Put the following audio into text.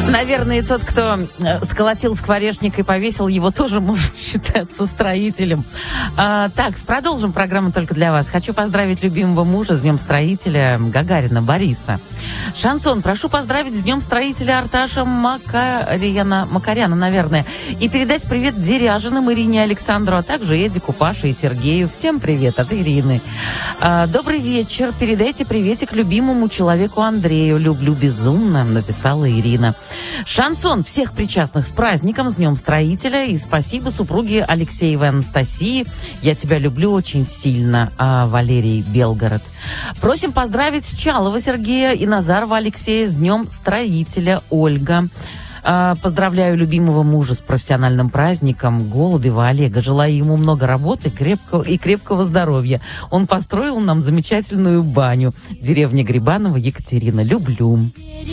Наверное, тот, кто сколотил скворечник и повесил его, тоже может считаться строителем. Так, продолжим программу только для вас. Хочу поздравить любимого мужа с Днем Строителя Гагарина Бориса. Шансон, прошу поздравить с Днем Строителя Арташа Макаряна, наверное. И передать привет Деряжиным Ирине Александру, а также Эдику, Паше и Сергею. Всем привет от Ирины. Добрый вечер. Передайте приветик любимому человеку Андрею. Люблю безумно, написала Ирина. Шансон, всех причастных с праздником, с Днем Строителя. И спасибо супруге Алексеевой Анастасии. Я тебя люблю очень сильно, Валерий Белгород. Просим поздравить Чалова Сергея и Назарова Алексея с Днем Строителя, Ольга. Поздравляю любимого мужа с профессиональным праздником Голубева Олега. Желаю ему много работы и крепкого здоровья. Он построил нам замечательную баню. Деревня Грибаново, Екатерина. Люблю.